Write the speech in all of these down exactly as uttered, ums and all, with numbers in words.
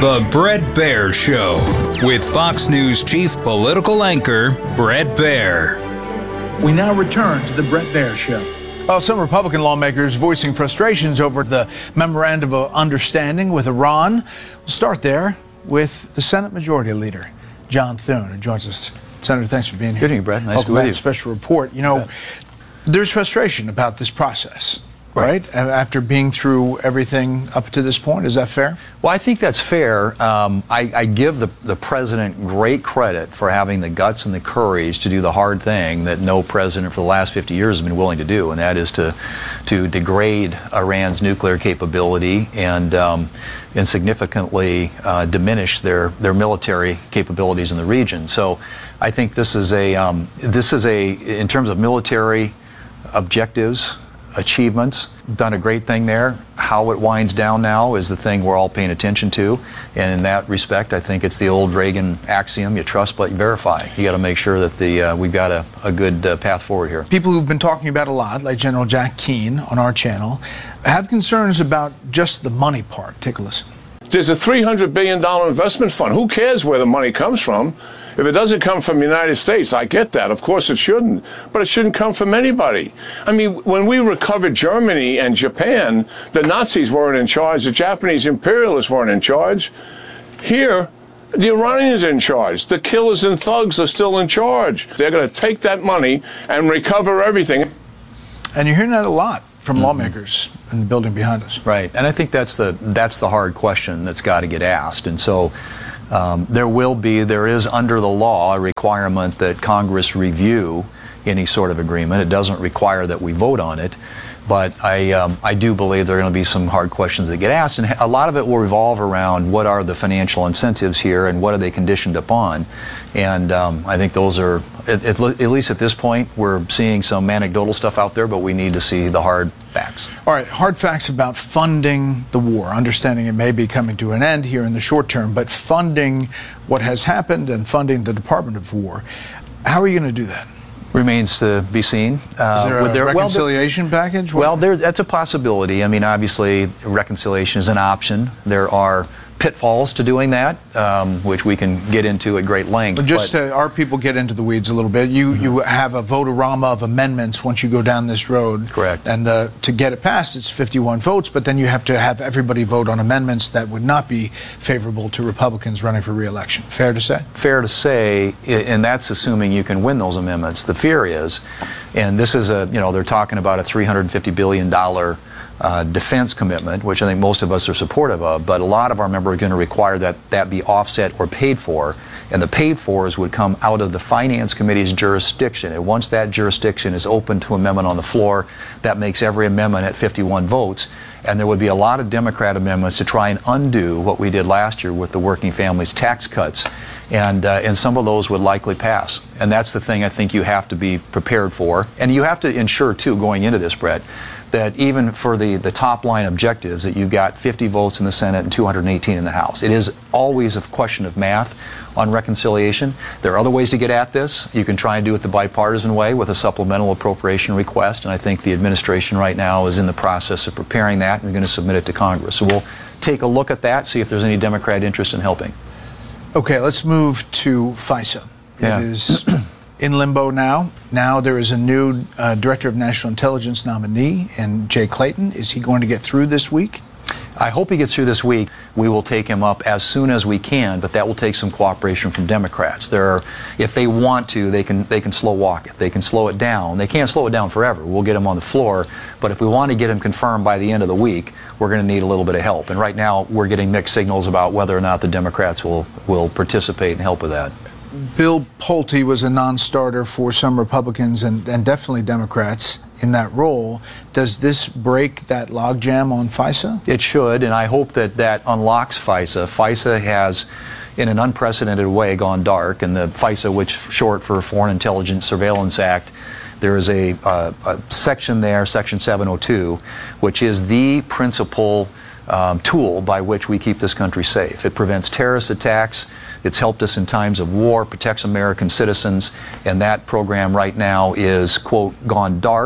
The Bret Baier Show with Fox News chief political anchor Bret Baier. We now return to the Bret Baier Show. Well, some Republican lawmakers voicing frustrations over the memorandum of understanding with Iran. We'll start there with the Senate Majority Leader, John Thune, who joins us. Senator, thanks for being here. Good evening, Bret. Nice Welcome to be with back you. Special report. You know, yeah. There's frustration about this process, right? right? After being through everything up to this point. Is that fair? Well, I think that's fair. Um, I, I give the, the president great credit for having the guts and the courage to do the hard thing that no president for the last fifty years has been willing to do, and that is to to degrade Iran's nuclear capability and um, and significantly uh, diminish their, their military capabilities in the region. So I think this is a um, this is a in terms of military objectives, achievements, done a great thing there. How it winds down now is the thing we're all paying attention to. And in that respect, I think it's the old Reagan axiom, you trust but you verify. You got to make sure that the uh, we've got a, a good uh, path forward here. People who've been talking about a lot, like General Jack Keane on our channel, have concerns about just the money part. Take a listen. There's a three hundred billion dollars investment fund. Who cares where the money comes from? If it doesn't come from the United States, I get that. Of course it shouldn't. But it shouldn't come from anybody. I mean, when we recovered Germany and Japan, the Nazis weren't in charge. The Japanese imperialists weren't in charge. Here, the Iranians are in charge. The killers and thugs are still in charge. They're going to take that money and recover everything. And you're hearing that a lot from mm-hmm. lawmakers in the building behind us. Right. And I think that's the that's the hard question that's got to get asked. And so um, there will be, there is under the law a requirement that Congress review any sort of agreement. It doesn't require that we vote on it. But I um, I do believe there are going to be some hard questions that get asked, and a lot of it will revolve around what are the financial incentives here and what are they conditioned upon. And um, I think those are, at, at, at least at this point, we're seeing some anecdotal stuff out there, but we need to see the hard facts. All right, hard facts about funding the war, understanding it may be coming to an end here in the short term, but funding what has happened and funding the Department of War. How are you going to do that? Remains to be seen. Uh, is there a there, reconciliation well, there, package? Well, there, that's a possibility. I mean, obviously, reconciliation is an option. There are pitfalls to doing that, um, which we can get into at great length. But just but, to, our people get into the weeds a little bit. You mm-hmm. you have a vote-a-rama of amendments once you go down this road. Correct. And uh, to get it passed, it's fifty-one votes, but then you have to have everybody vote on amendments that would not be favorable to Republicans running for re-election. Fair to say? Fair to say, and that's assuming you can win those amendments. The fear is, and this is a, you know, they're talking about a three hundred fifty billion dollars Uh, defense commitment, which I think most of us are supportive of, but a lot of our members are going to require that that be offset or paid for, and the paid fors would come out of the Finance Committee's jurisdiction. And once that jurisdiction is open to amendment on the floor, that makes every amendment at fifty-one votes, and there would be a lot of Democrat amendments to try and undo what we did last year with the working families tax cuts, and uh, and some of those would likely pass. And that's the thing I think you have to be prepared for, and you have to ensure too, going into this, Bret, that even for the, the top line objectives, that you got fifty votes in the Senate and two hundred eighteen in the House. It is always a question of math on reconciliation. There are other ways to get at this. You can try and do it the bipartisan way with a supplemental appropriation request, and I think the administration right now is in the process of preparing that and going to submit it to Congress. So we'll take a look at that, see if there's any Democrat interest in helping. Okay, let's move to FISA. Yeah. It is in limbo now. Now there is a new uh, Director of National Intelligence nominee, and Jay Clayton. Is he going to get through this week? I hope he gets through this week. We will take him up as soon as we can, but that will take some cooperation from Democrats. There are, if they want to, they can they can slow walk it. They can slow it down. They can't slow it down forever. We'll get him on the floor, but if we want to get him confirmed by the end of the week, we're going to need a little bit of help. And right now, we're getting mixed signals about whether or not the Democrats will will participate and help with that. Bill Pulte was a non-starter for some Republicans and, and definitely Democrats in that role. Does this break that logjam on FISA? It should, and I hope that that unlocks FISA. FISA has, in an unprecedented way, gone dark, and the FISA, which short for Foreign Intelligence Surveillance Act, there is a, uh, a section there, Section seven oh two, which is the principal um, tool by which we keep this country safe. It prevents terrorist attacks. It's helped us in times of war, protects American citizens, and that program right now is, quote, gone dark.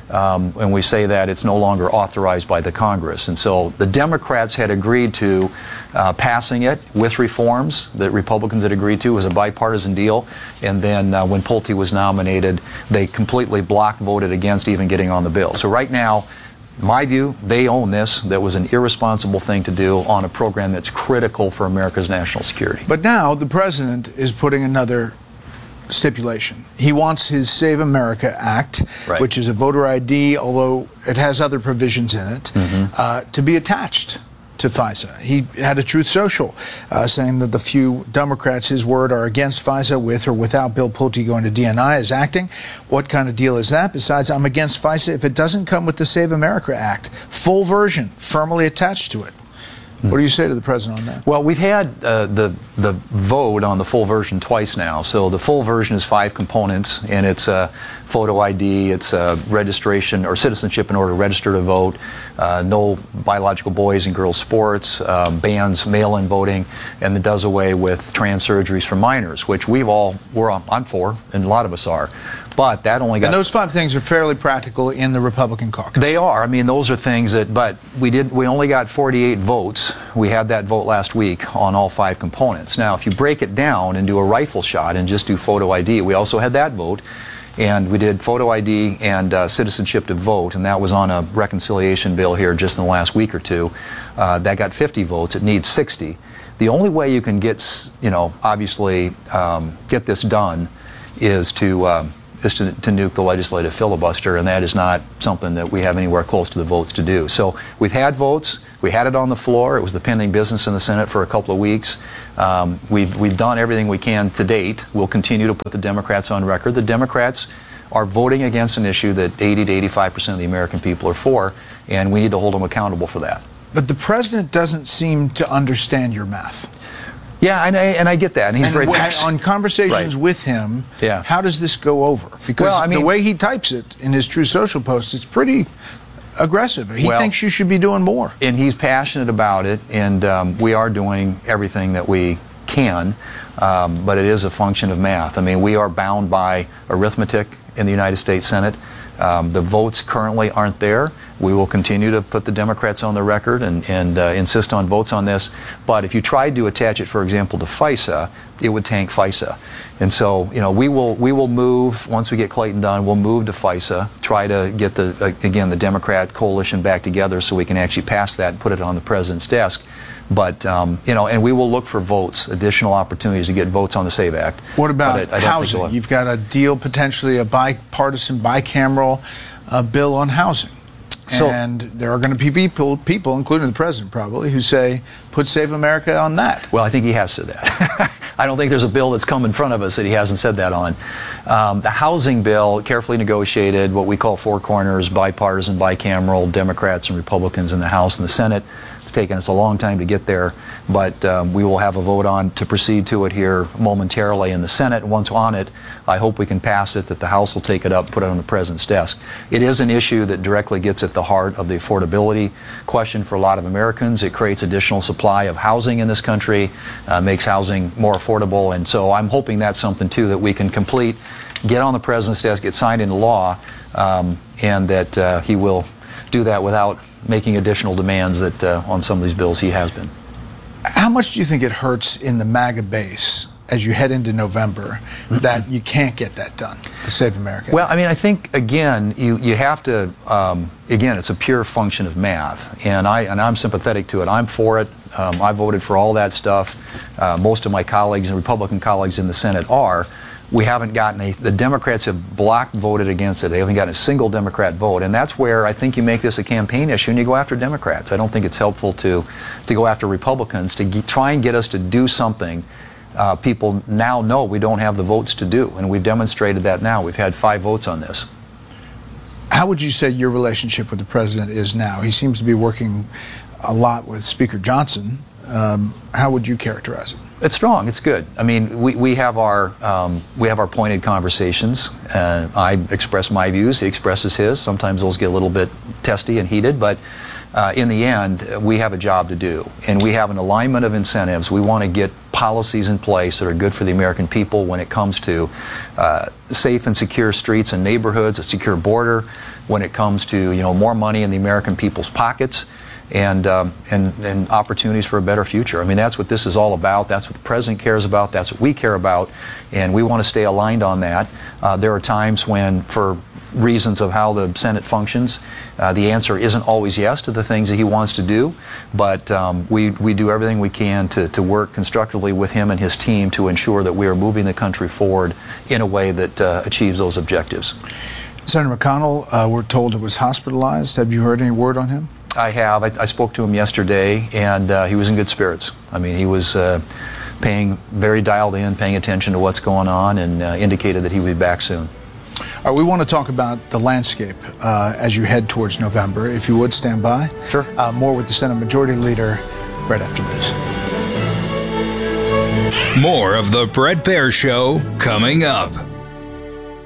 Um, and we say that it's no longer authorized by the Congress. And so the Democrats had agreed to uh, passing it with reforms that Republicans had agreed to. It was a bipartisan deal. And then uh, when Pulte was nominated, they completely block voted against even getting on the bill. So right now, my view, they own this. That was an irresponsible thing to do on a program that's critical for America's national security. But now the president is putting another stipulation. He wants his Save America Act, right, which is a voter I D, although it has other provisions in it, mm-hmm. uh, to be attached to FISA. He had a Truth Social uh, saying that the few Democrats, his word, are against FISA with or without Bill Pulte going to D N I as acting. What kind of deal is that? Besides, I'm against FISA if it doesn't come with the Save America Act. Full version, firmly attached to it. What do you say to the president on that? Well, we've had uh, the the vote on the full version twice now. So the full version is five components, and it's a photo I D, it's a registration or citizenship in order to register to vote, uh, no biological boys and girls sports, um, bans mail-in voting, and it does away with trans surgeries for minors, which we've all we're I'm for, and a lot of us are. But that only got... And those five things are fairly practical in the Republican caucus. They are. I mean, those are things that... But we did. We only got forty-eight votes. We had that vote last week on all five components. Now, if you break it down and do a rifle shot and just do photo I D, we also had that vote. And we did photo I D and uh, citizenship to vote, and that was on a reconciliation bill here just in the last week or two. Uh, that got fifty votes. It needs sixty. The only way you can get, you know, obviously um, get this done is to... Um, is to, to nuke the legislative filibuster, and that is not something that we have anywhere close to the votes to do. So we've had votes. We had it on the floor. It was the pending business in the Senate for a couple of weeks. Um, we've, we've done everything we can to date. We'll continue to put the Democrats on record. The Democrats are voting against an issue that eighty to eighty-five percent of the American people are for, and we need to hold them accountable for that. But the president doesn't seem to understand your math. Yeah, and I, and I get that. And he's and very w- on conversations right. with him, yeah. How does this go over? Because well, I mean, the way he types it in his Truth Social post, it's pretty aggressive. He well, thinks you should be doing more. And he's passionate about it, and um, we are doing everything that we can, um, but it is a function of math. I mean, we are bound by arithmetic in the United States Senate. Um, the votes currently aren't there. We will continue to put the Democrats on the record and, and uh, insist on votes on this. But if you tried to attach it, for example, to FISA, it would tank FISA. And so, you know, we will we will move, once we get Clayton done, we'll move to FISA, try to get the, uh, again, the Democrat coalition back together so we can actually pass that and put it on the president's desk. But, um, you know, and we will look for votes, additional opportunities to get votes on the SAVE Act. What about I, I housing? we'll You've got a deal, potentially a bipartisan, bicameral uh, bill on housing. So, and there are going to be people, people, including the president probably, who say, put Save America on that. Well, I think he has said that. I don't think there's a bill that's come in front of us that he hasn't said that on. Um, the housing bill, carefully negotiated, what we call four corners, bipartisan, bicameral, Democrats and Republicans in the House and the Senate. It's taken us a long time to get there, but um, we will have a vote on to proceed to it here momentarily in the Senate. Once on it, I hope we can pass it, that the House will take it up, put it on the president's desk. It is an issue that directly gets at the heart of the affordability question for a lot of Americans. It creates additional supply of housing in this country, uh, makes housing more affordable, and so I'm hoping that's something too that we can complete, get on the president's desk, get signed into law, um, and that uh, he will do that without making additional demands that uh, on some of these bills he has been. How much do you think it hurts in the MAGA base as you head into November that you can't get that done to Save America? Well, I mean, I think, again, you, you have to, um, again, it's a pure function of math, and, I, and I'm sympathetic to it. I'm for it. Um, I voted for all that stuff. Uh, most of my colleagues and Republican colleagues in the Senate are. We haven't gotten a, the Democrats have block voted against it. They haven't gotten a single Democrat vote. And that's where I think you make this a campaign issue and you go after Democrats. I don't think it's helpful to, to go after Republicans to get, try and get us to do something uh, people now know we don't have the votes to do. And we've demonstrated that now. We've had five votes on this. How would you say your relationship with the president is now? He seems to be working a lot with Speaker Johnson. Um, how would you characterize it? It's strong. It's good. I mean, we, we have our um, we have our pointed conversations. Uh, I express my views. He expresses his. Sometimes those get a little bit testy and heated, but uh, in the end, we have a job to do, and we have an alignment of incentives. We want to get policies in place that are good for the American people when it comes to uh, safe and secure streets and neighborhoods, a secure border, when it comes to, you know, more money in the American people's pockets, and, um, and, and opportunities for a better future. I mean, that's what this is all about. That's what the President cares about. That's what we care about, and we want to stay aligned on that. Uh, there are times when, for reasons of how the Senate functions, uh, the answer isn't always yes to the things that he wants to do, but um, we, we do everything we can to, to work constructively with him and his team to ensure that we are moving the country forward in a way that uh, achieves those objectives. Senator McConnell, uh, we're told, was hospitalized. Have you heard any word on him? I have. I, I spoke to him yesterday, and uh, he was in good spirits. I mean, he was uh, paying very dialed in, paying attention to what's going on, and uh, indicated that he would be back soon. All right, we want to talk about the landscape uh, as you head towards November. If you would stand by. Sure. Uh, more with the Senate Majority Leader right after this. More of the Bret Baier Show coming up.